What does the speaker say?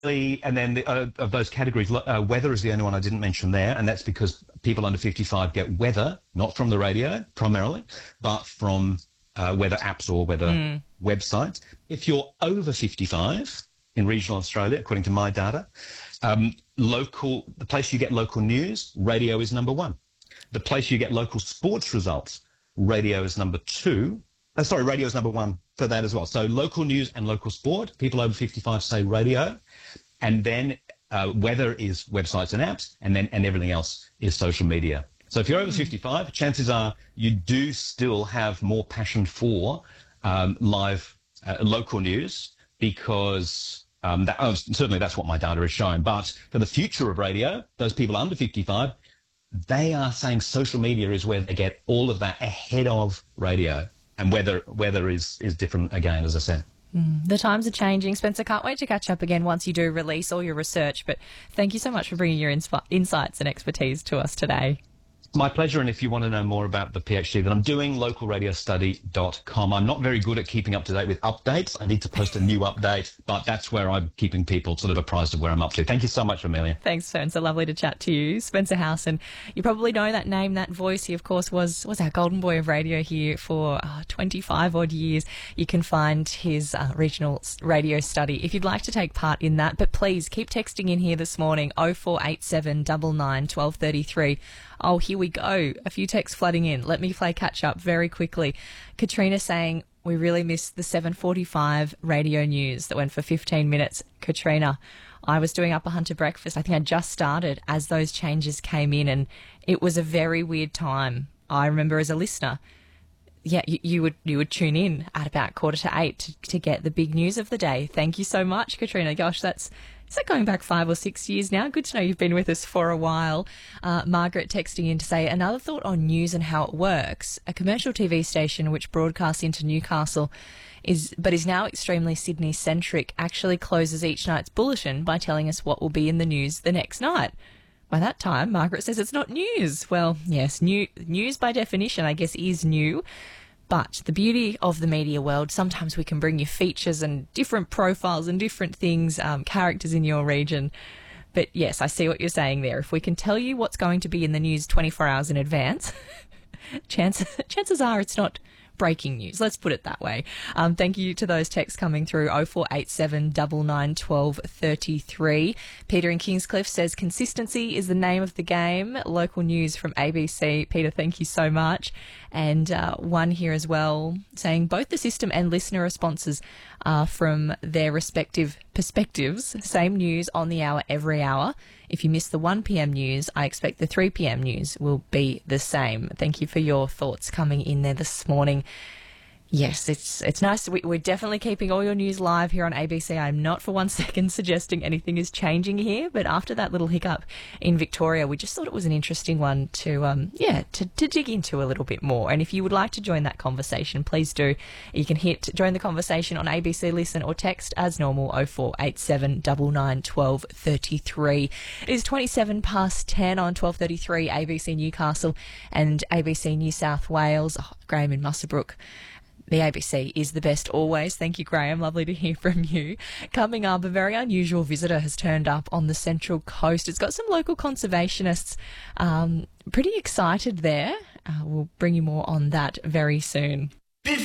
And then of those categories, weather is the only one I didn't mention there, and that's because people under 55 get weather, not from the radio primarily, but from weather apps or weather websites. If you're over 55 in regional Australia, according to my data, the place you get local news, radio is number one. The place you get local sports results, radio is number two. Radio is number one for that as well. So local news and local sport, people over 55 say radio. And then weather is websites and apps, and everything else is social media. So if you're over 55, chances are you do still have more passion for live local news, because certainly that's what my data has shown. But for the future of radio, those people under 55, they are saying social media is where they get all of that ahead of radio. And weather is different again, as I said. The times are changing. Spencer, can't wait to catch up again once you do release all your research. But thank you so much for bringing your insights and expertise to us today. My pleasure, and if you want to know more about the PhD that I'm doing, localradiostudy.com. I'm not very good at keeping up to date with updates. I need to post a new update, but that's where I'm keeping people sort of apprised of where I'm up to. Thank you so much, Amelia. Thanks, Spencer. Lovely to chat to you. Spencer Howson, you probably know that name, that voice. He, of course, was our golden boy of radio here for 25-odd years. You can find his regional radio study if you'd like to take part in that. But please keep texting in here this morning, 0487 99 1233. Oh, here we go. A few texts flooding in. Let me play catch up very quickly. Katrina saying, we really missed the 7:45 radio news that went for 15 minutes. Katrina, I was doing Upper Hunter breakfast. I think I just started as those changes came in, and it was a very weird time. I remember as a listener, you would tune in at about 7:45 to get the big news of the day. Thank you so much, Katrina. Gosh, is that going back 5 or 6 years now? Good to know you've been with us for a while. Margaret texting in to say, another thought on news and how it works. A commercial TV station which broadcasts into Newcastle is now extremely Sydney-centric, actually closes each night's bulletin by telling us what will be in the news the next night. By that time, Margaret says it's not news. Well, yes, news by definition, I guess, is new. But the beauty of the media world, sometimes we can bring you features and different profiles and different things, characters in your region. But yes, I see what you're saying there. If we can tell you what's going to be in the news 24 hours in advance, chances are it's not breaking news. Let's put it that way. Thank you to those texts coming through, 0487 99 12 33. Peter in Kingscliff says consistency is the name of the game. Local news from ABC. Peter, thank you so much. And one here as well saying both the system and listener responses are from their respective perspectives. Same news on the hour every hour. If you miss the 1 p.m. news, I expect the 3 p.m. news will be the same. Thank you for your thoughts coming in there this morning. Yes, it's nice. We're definitely keeping all your news live here on ABC. I'm not for 1 second suggesting anything is changing here, but after that little hiccup in Victoria, we just thought it was an interesting one to dig into a little bit more. And if you would like to join that conversation, please do. You can hit join the conversation on ABC Listen or text as normal, 0487 99 12 33. It is 27 past 10 on 12:33 ABC Newcastle and ABC New South Wales. Oh, Graham in Muswellbrook. The ABC is the best always. Thank you, Graham. Lovely to hear from you. Coming up, a very unusual visitor has turned up on the Central Coast. It's got some local conservationists pretty excited there. We'll bring you more on that very soon.